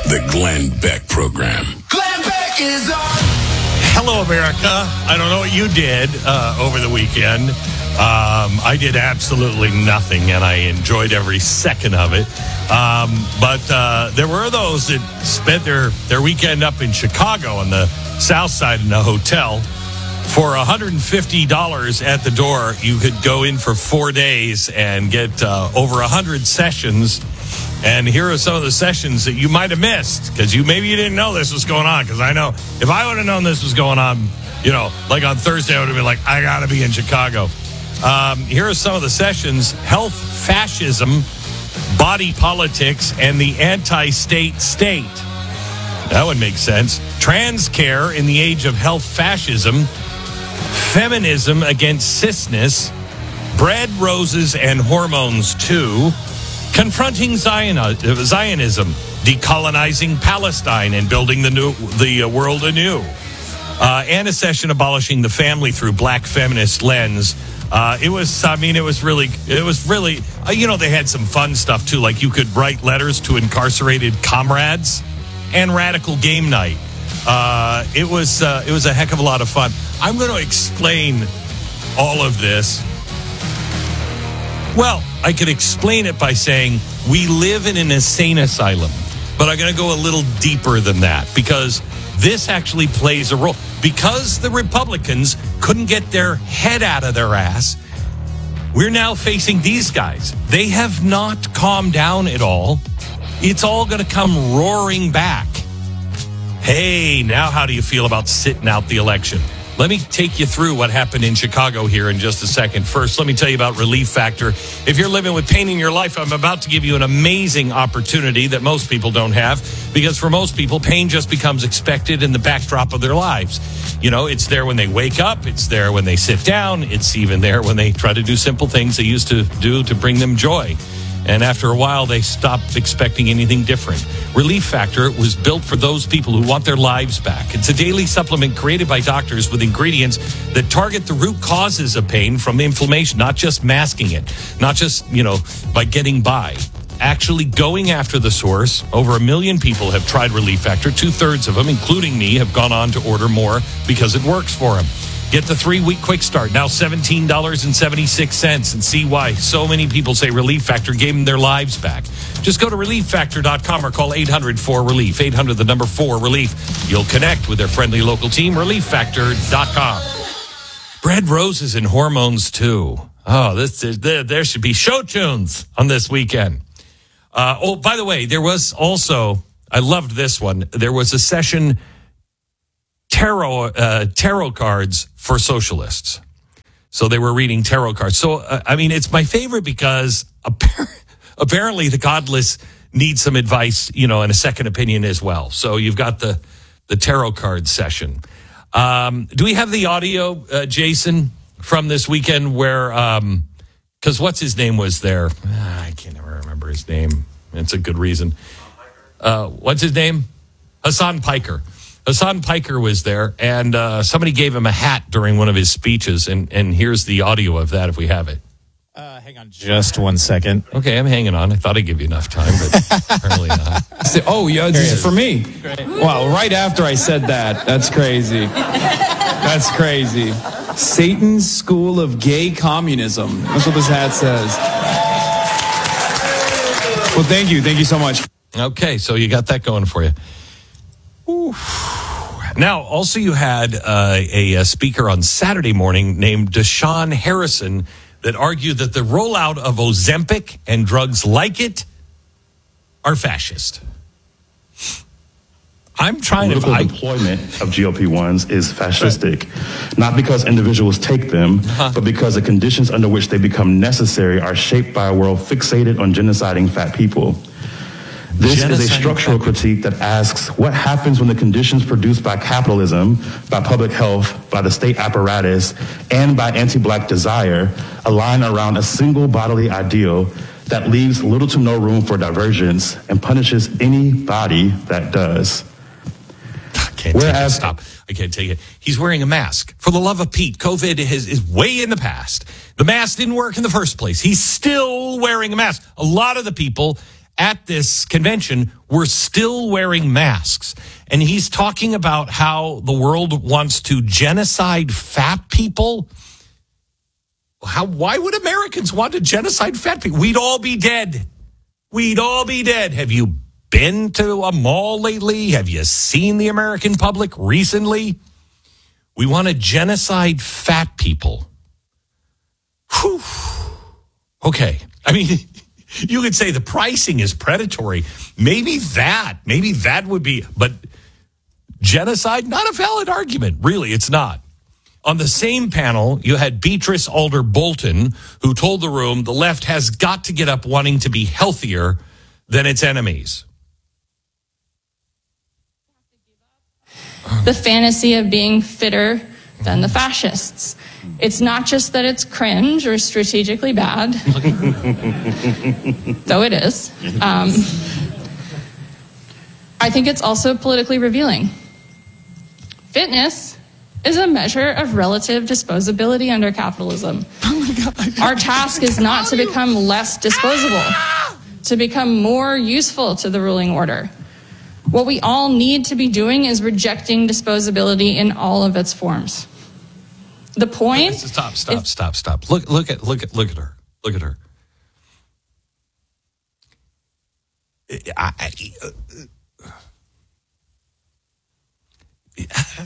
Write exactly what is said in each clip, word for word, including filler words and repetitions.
The Glenn Beck Program. Glenn Beck is on. Hello, America. I don't know what you did uh, over the weekend. Um, I did absolutely nothing, and I enjoyed every second of it. Um, but uh, there were those that spent their, their weekend up in Chicago on the south side in a hotel. For one hundred fifty dollars at the door, you could go in for four days and get uh, over one hundred sessions. And here are some of the sessions that you might have missed because you maybe you didn't know this was going on. Because I know if I would have known this was going on, you know, like on Thursday, I would have been like, I got to be in Chicago. Um, here are some of the sessions: health, fascism, body politics, and the anti-state state. That would make sense. Trans care in the age of health fascism, feminism against cisness, bread, roses, and hormones too. Confronting Zionism, decolonizing Palestine, and building the new the world anew. Uh, and a session abolishing the family through black feminist lens. Uh, it was, I mean, it was really, it was really, uh, you know, they had some fun stuff too. Like you could write letters to incarcerated comrades and radical game night. Uh, it was, uh, it was a heck of a lot of fun. I'm going to explain all of this. Well, I could explain it by saying we live in an insane asylum, but I'm going to go a little deeper than that because this actually plays a role. Because the Republicans couldn't get their head out of their ass, we're now facing these guys. They have not calmed down at all. It's all going to come roaring back. Hey, now how do you feel about sitting out the election? Let me take you through what happened in Chicago here in just a second. First, let me tell you about Relief Factor. If you're living with pain in your life, I'm about to give you an amazing opportunity that most people don't have, because for most people, pain just becomes expected in the backdrop of their lives. You know, it's there when they wake up. It's there when they sit down. It's even there when they try to do simple things they used to do to bring them joy. And after a while, they stop expecting anything different. Relief Factor was built for those people who want their lives back. It's a daily supplement created by doctors with ingredients that target the root causes of pain from inflammation, not just masking it, not just, you know, by getting by. Actually going after the source. Over a million people have tried Relief Factor. Two-thirds of them, including me, have gone on to order more because it works for them. Get the three-week quick start, now seventeen dollars and seventy-six cents, and see why so many people say Relief Factor gave them their lives back. Just go to relief factor dot com or call eight hundred four relief, eight hundred the number four relief. You'll connect with their friendly local team, relief factor dot com. Bread, roses, and hormones, too. Oh, this is, there, there should be show tunes on this weekend. Uh, oh, by the way, there was also, I loved this one, there was a session... Tarot uh, tarot cards for socialists. So they were reading tarot cards. So, uh, I mean, it's my favorite because appar- apparently the godless need some advice, you know, and a second opinion as well. So you've got the, the tarot card session. Um, do we have the audio, uh, Jason, from this weekend where, um, because what's his name was there? Ah, I can't ever remember his name. It's a good reason. Uh, what's his name? Hassan Piker. Hassan Piker was there, and uh, somebody gave him a hat during one of his speeches, and, and here's the audio of that if we have it. Uh, hang on just one second. Okay, I'm hanging on. I thought I'd give you enough time, but apparently not. Oh, yeah, this is for me. Great. Wow, right after I said that. That's crazy. That's crazy. Satan's School of Gay Communism. That's what this hat says. Well, thank you. Thank you so much. Okay, so you got that going for you. Ooh. Now, also you had uh, a, a speaker on Saturday morning named Deshaun Harrison that argued that the rollout of Ozempic and drugs like it are fascist. I'm trying Political to... deployment of G O P ones is fascistic, right. Not because individuals take them, uh-huh. but because the conditions under which they become necessary are shaped by a world fixated on genociding fat people. This is a structural critique that asks what happens when the conditions produced by capitalism, by public health, by the state apparatus, and by anti-black desire align around a single bodily ideal that leaves little to no room for divergence and punishes anybody that does. I can't Whereas, take it. Stop. I can't take it. He's wearing a mask. For the love of Pete, COVID is, is way in the past. The mask didn't work in the first place. He's still wearing a mask. A lot of the people at this convention were still wearing masks. And he's talking about how the world wants to genocide fat people. How? Why would Americans want to genocide fat people? We'd all be dead. We'd all be dead. Have you been to a mall lately? Have you seen the American public recently? We want to genocide fat people. Whew. Okay. I mean, you could say the pricing is predatory. Maybe that, maybe that would be, but genocide, not a valid argument. Really, it's not. On the same panel, you had Beatrice Alder Bolton, who told the room the left has got to get up wanting to be healthier than its enemies. The fantasy of being fitter than the fascists. It's not just that it's cringe or strategically bad, though it is. Um, I think it's also politically revealing. Fitness is a measure of relative disposability under capitalism. Oh my God. Our task is not to become less disposable, to become more useful to the ruling order. What we all need to be doing is rejecting disposability in all of its forms. The point. Stop! Stop! Stop! Stop! Look! Look at! Look at! Look at her! Look at her! I, I, uh,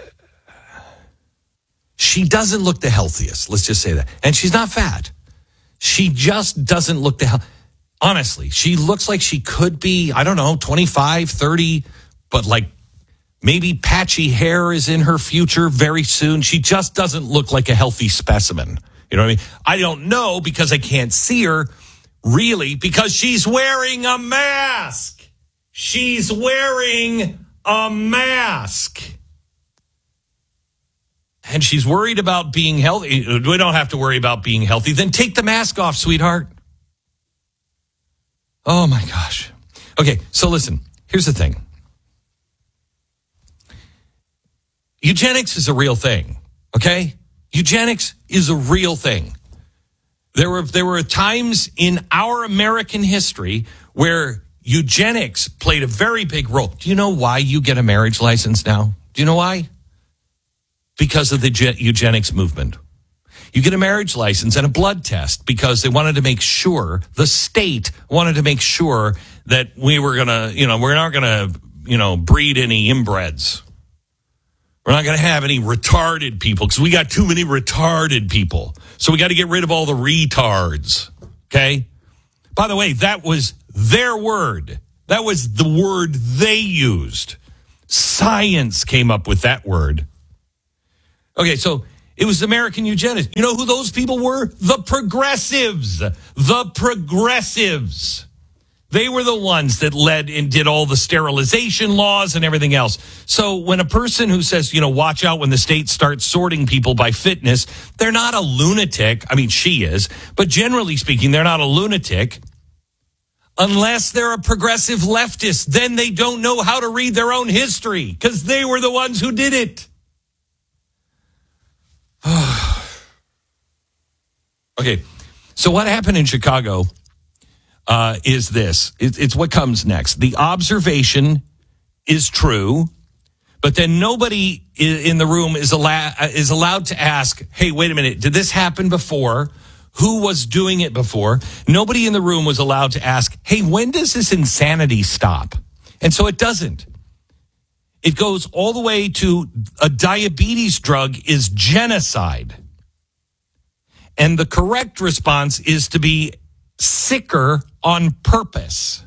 she doesn't look the healthiest. Let's just say that, and she's not fat. She just doesn't look the hell. Honestly, she looks like she could be, I don't know, twenty-five, thirty, but like maybe patchy hair is in her future very soon. She just doesn't look like a healthy specimen. You know what I mean? I don't know because I can't see her really because she's wearing a mask. She's wearing a mask. And she's worried about being healthy. We don't have to worry about being healthy. Then take the mask off, sweetheart. Oh, my gosh. Okay, so listen, here's the thing. Eugenics is a real thing, okay? Eugenics is a real thing. There were there were times in our American history where eugenics played a very big role. Do you know why you get a marriage license now? Do you know why? Because of the ge- eugenics movement. You get a marriage license and a blood test because they wanted to make sure, the state wanted to make sure that we were going to, you know, we're not going to, you know, breed any inbreds. We're not going to have any retarded people because we got too many retarded people. So we got to get rid of all the retards. Okay? By the way, that was their word. That was the word they used. Science came up with that word. Okay, so it was American eugenics. You know who those people were? The progressives. The progressives. They were the ones that led and did all the sterilization laws and everything else. So when a person who says, you know, watch out when the state starts sorting people by fitness, they're not a lunatic. I mean, she is. But generally speaking, they're not a lunatic. Unless they're a progressive leftist, then they don't know how to read their own history because they were the ones who did it. Okay, so what happened in Chicago uh, is this. It, it's what comes next. The observation is true, but then nobody in the room is, allow- is allowed to ask, hey, wait a minute, did this happen before? Who was doing it before? Nobody in the room was allowed to ask, hey, when does this insanity stop? And so it doesn't. It goes all the way to a diabetes drug is genocide. And the correct response is to be sicker on purpose.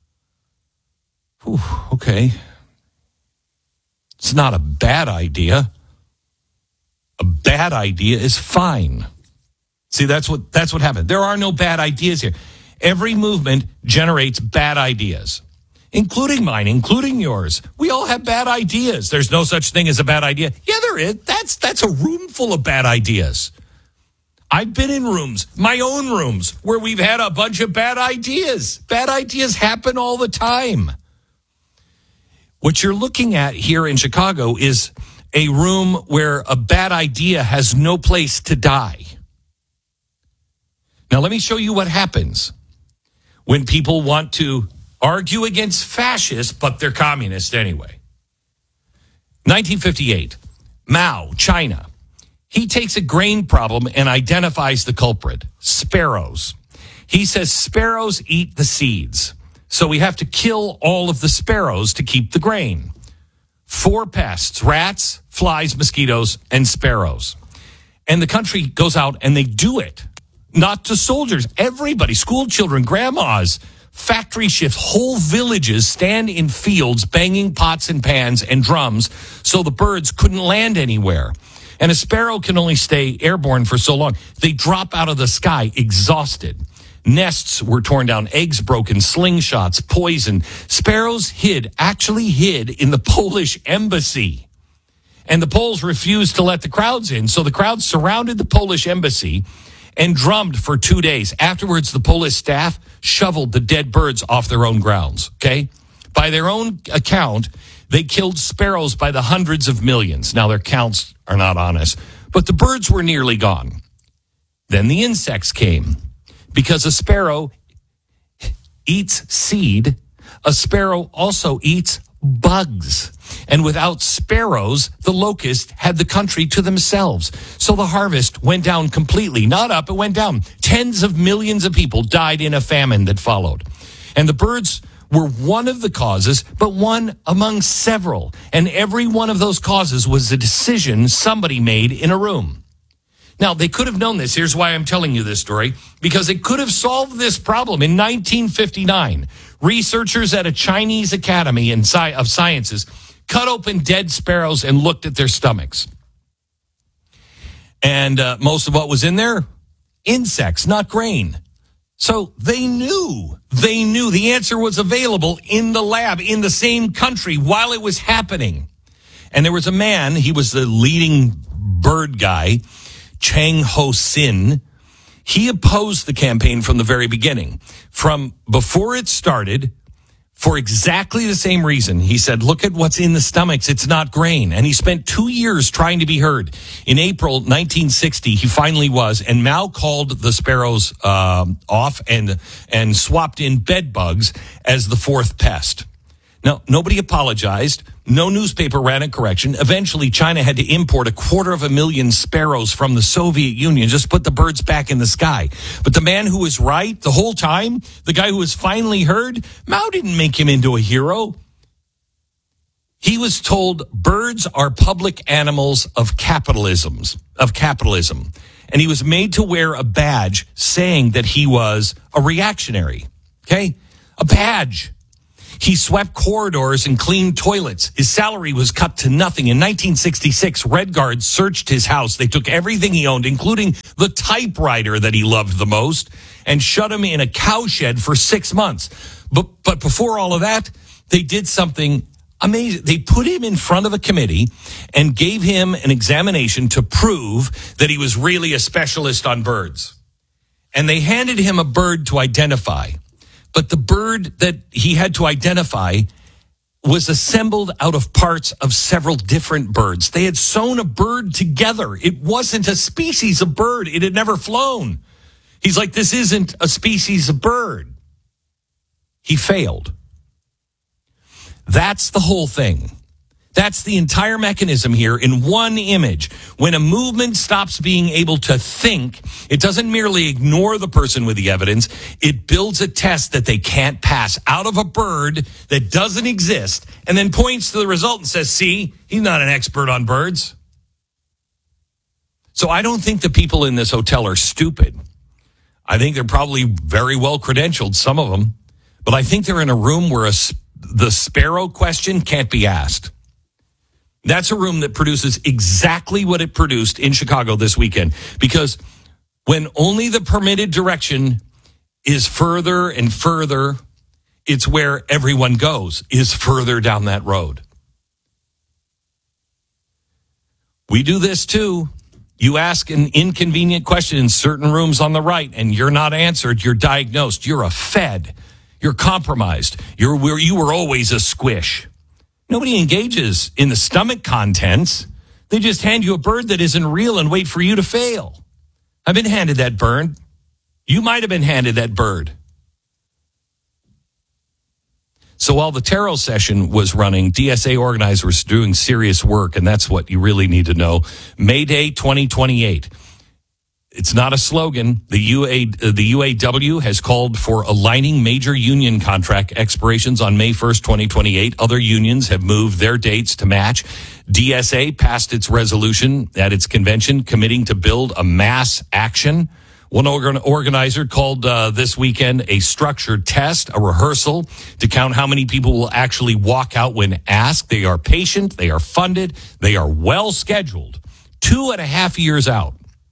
Whew, okay. It's not a bad idea. A bad idea is fine. See, that's what that's what happened. There are no bad ideas here. Every movement generates bad ideas. Including mine, including yours. We all have bad ideas. There's no such thing as a bad idea. Yeah, there is. That's that's a room full of bad ideas. I've been in rooms, my own rooms, where we've had a bunch of bad ideas. Bad ideas happen all the time. What you're looking at here in Chicago is a room where a bad idea has no place to die. Now, let me show you what happens when people want to argue against fascists, but they're communist anyway. nineteen fifty-eight, Mao, China. He takes a grain problem and identifies the culprit, sparrows. He says sparrows eat the seeds, so we have to kill all of the sparrows to keep the grain. Four pests, rats, flies, mosquitoes, and sparrows. And the country goes out and they do it. Not to soldiers, everybody, school children, grandmas, factory shifts, whole villages stand in fields banging pots and pans and drums so the birds couldn't land anywhere. And a sparrow can only stay airborne for so long. They drop out of the sky exhausted. Nests were torn down, eggs broken, slingshots, poison. Sparrows hid, actually hid in the Polish embassy. And the Poles refused to let the crowds in. So the crowds surrounded the Polish embassy and drummed for two days. Afterwards, the Polish staff shoveled the dead birds off their own grounds, okay? By their own account, they killed sparrows by the hundreds of millions. Now, their counts are not honest, but the birds were nearly gone. Then the insects came. Because a sparrow eats seed, a sparrow also eats bugs. And without sparrows, the locusts had the country to themselves. So the harvest went down completely. Not up, it went down. Tens of millions of people died in a famine that followed. And the birds were one of the causes, but one among several. And every one of those causes was a decision somebody made in a room. Now, they could have known this. Here's why I'm telling you this story. Because they could have solved this problem in nineteen fifty-nine. Researchers at a Chinese Academy of Sciences cut open dead sparrows and looked at their stomachs. And uh, most of what was in there? Insects, not grain. So they knew, they knew the answer was available in the lab, in the same country while it was happening. And there was a man, he was the leading bird guy, Chang Ho-sin. He opposed the campaign from the very beginning. From before it started, for exactly the same reason. He said, look at what's in the stomachs. It's not grain. And he spent two years trying to be heard. In April nineteen sixty, he finally was. And Mao called the sparrows uh, off and and swapped in bed bugs as the fourth pest. Now, nobody apologized. No newspaper ran a correction. Eventually, China had to import a quarter of a million sparrows from the Soviet Union, just put the birds back in the sky. But the man who was right the whole time, the guy who was finally heard, Mao didn't make him into a hero. He was told birds are public animals of capitalisms, of capitalism. And he was made to wear a badge saying that he was a reactionary. Okay? A badge. He swept corridors and cleaned toilets. His salary was cut to nothing. In nineteen sixty-six, Red Guards searched his house. They took everything he owned, including the typewriter that he loved the most, and shut him in a cowshed for six months. But, but before all of that, they did something amazing. They put him in front of a committee and gave him an examination to prove that he was really a specialist on birds. And they handed him a bird to identify. But the bird that he had to identify was assembled out of parts of several different birds. They had sewn a bird together. It wasn't a species of bird. It had never flown. He's like, this isn't a species of bird. He failed. That's the whole thing. That's the entire mechanism here in one image. When a movement stops being able to think, it doesn't merely ignore the person with the evidence. It builds a test that they can't pass out of a bird that doesn't exist and then points to the result and says, see, he's not an expert on birds. So I don't think the people in this hotel are stupid. I think they're probably very well credentialed, some of them. But I think they're in a room where a, the sparrow question can't be asked. That's a room that produces exactly what it produced in Chicago this weekend. Because when only the permitted direction is further and further, it's where everyone goes, is further down that road. We do this too. You ask an inconvenient question in certain rooms on the right, and you're not answered. You're diagnosed. You're a fed. You're compromised. You're where you were always a squish. Nobody engages in the stomach contents. They just hand you a bird that isn't real and wait for you to fail. I've been handed that bird. You might have been handed that bird. So while the tarot session was running, D S A organizers were doing serious work, and that's what you really need to know. May Day twenty twenty-eight. It's not a slogan. The U A, the U A W has called for aligning major union contract expirations on May first, twenty twenty-eight. Other unions have moved their dates to match. D S A passed its resolution at its convention committing to build a mass action. One organ- organizer called uh, this weekend a structured test, a rehearsal to count how many people will actually walk out when asked. They are patient, they are funded, they are well scheduled, two and a half years out.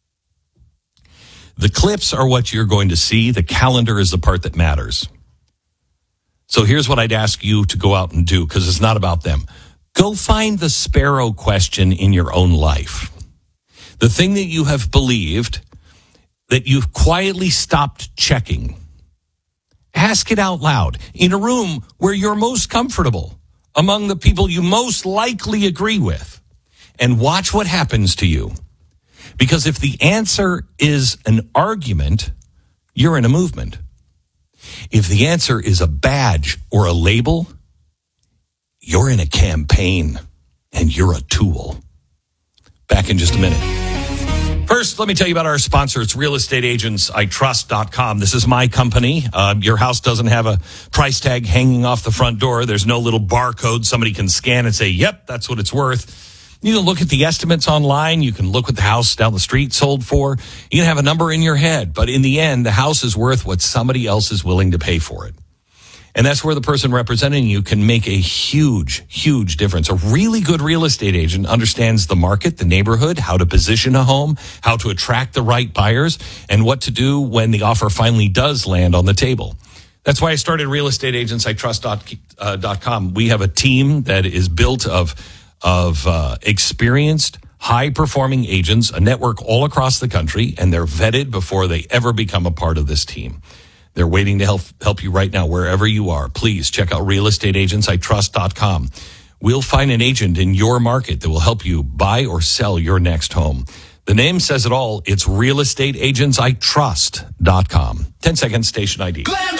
The clips are what you're going to see. The calendar is the part that matters. So here's what I'd ask you to go out and do, because it's not about them. Go find the sparrow question in your own life. The thing that you have believed that you've quietly stopped checking. Ask it out loud in a room where you're most comfortable, among the people you most likely agree with, and watch what happens to you. Because if the answer is an argument, you're in a movement. If the answer is a badge or a label, you're in a campaign and you're a tool. Back in just a minute. First, let me tell you about our sponsor. It's real estate agents I trust dot com. This is my company. Uh, your house doesn't have a price tag hanging off the front door. There's no little barcode somebody can scan and say, yep, that's what it's worth. You can look at the estimates online. You can look what the house down the street sold for. You can have a number in your head. But in the end, the house is worth what somebody else is willing to pay for it. And that's where the person representing you can make a huge, huge difference. A really good real estate agent understands the market, the neighborhood, how to position a home, how to attract the right buyers, and what to do when the offer finally does land on the table. That's why I started real estate agents I trust dot com. We have a team that is built of, of uh, experienced, high-performing agents, a network all across the country, and they're vetted before they ever become a part of this team. They're waiting to help help you right now, wherever you are. Please check out real estate agents I trust dot com. We'll find an agent in your market that will help you buy or sell your next home. The name says it all. It's real estate agents I trust dot com. ten seconds, station I D.